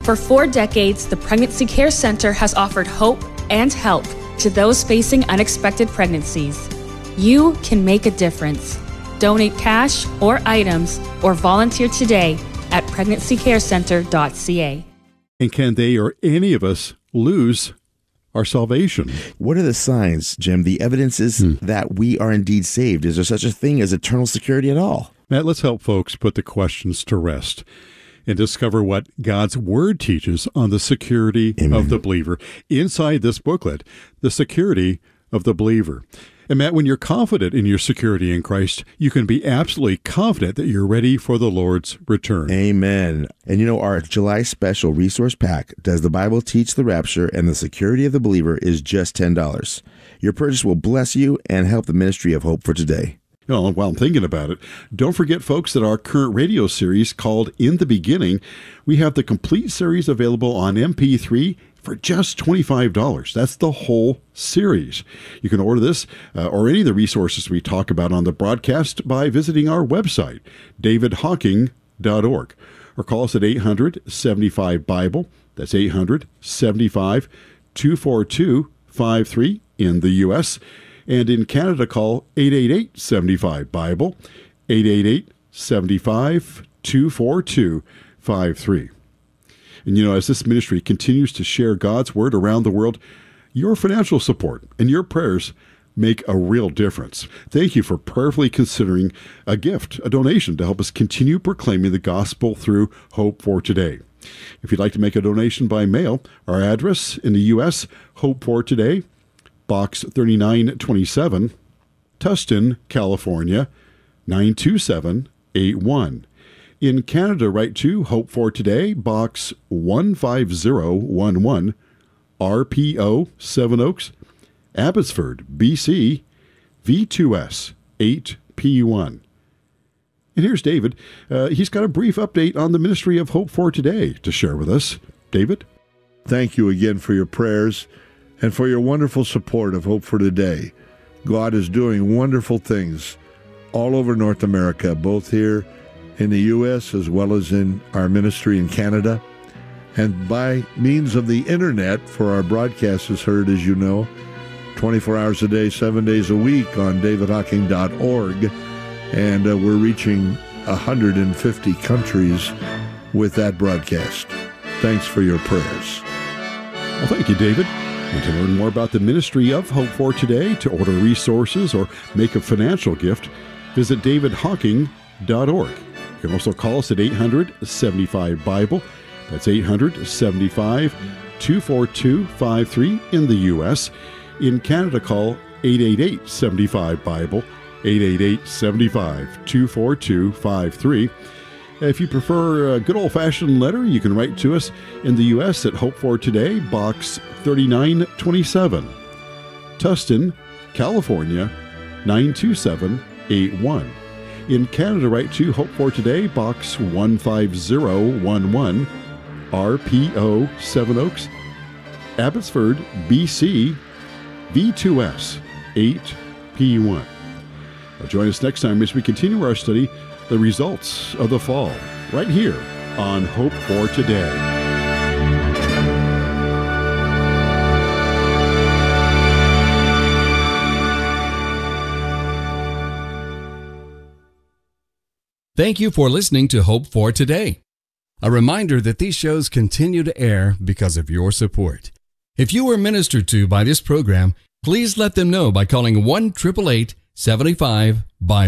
For 4 decades, the Pregnancy Care Center has offered hope and help to those facing unexpected pregnancies. You can make a difference. Donate cash or items or volunteer today at pregnancycarecenter.ca. And can they or any of us lose our salvation? What are the signs, Jim, the evidences that we are indeed saved? Is there such a thing as eternal security at all? Matt, let's help folks put the questions to rest and discover what God's Word teaches on the security of the believer. Inside this booklet, The Security of the Believer. And Matt, when you're confident in your security in Christ, you can be absolutely confident that you're ready for the Lord's return. Amen. And you know, our July special resource pack, Does the Bible Teach the Rapture and the Security of the Believer, is just $10. Your purchase will bless you and help the ministry of Hope for Today. Well, while I'm thinking about it, don't forget, folks, that our current radio series called In the Beginning, we have the complete series available on MP3 for just $25. That's the whole series. You can order this or any of the resources we talk about on the broadcast by visiting our website, davidhawking.org, or call us at 800-75-BIBLE. That's 800-75-242-53 in the U.S., and in Canada, call 888-75-BIBLE, 888-75-242-53. And you know, as this ministry continues to share God's Word around the world, your financial support and your prayers make a real difference. Thank you for prayerfully considering a gift, a donation, to help us continue proclaiming the gospel through Hope for Today. If you'd like to make a donation by mail, our address in the U.S., Hope for Today, Box 3927, Tustin, California, 92781. In Canada, write to Hope for Today, Box 15011, RPO, Seven Oaks, Abbotsford, BC, V2S 8P1. And here's David. He's got a brief update on the ministry of Hope for Today to share with us. David? Thank you again for your prayers and for your wonderful support of Hope for Today. God is doing wonderful things all over North America, both here in the U.S. as well as in our ministry in Canada. And by means of the internet, for our broadcast is heard, as you know, 24 hours a day, 7 days a week on davidhawking.org. And we're reaching 150 countries with that broadcast. Thanks for your prayers. Well, thank you, David. And to learn more about the ministry of Hope for Today, to order resources or make a financial gift, visit davidhawking.org. You can also call us at 800-75-BIBLE. That's 800-75-242-53 in the U.S. In Canada, call 888-75-BIBLE, 888-75-242-53. If you prefer a good old-fashioned letter, you can write to us in the U.S. at Hope for Today, Box 3927, Tustin, California, 92781. In Canada, write to Hope for Today, Box 15011, RPO, Seven Oaks, Abbotsford, BC, V2S 8P1. Now join us next time as we continue our study, The Results of the Fall, right here on Hope for Today. Thank you for listening to Hope for Today. A reminder that these shows continue to air because of your support. If you were ministered to by this program, please let them know by calling 1-888-75-BIBLE.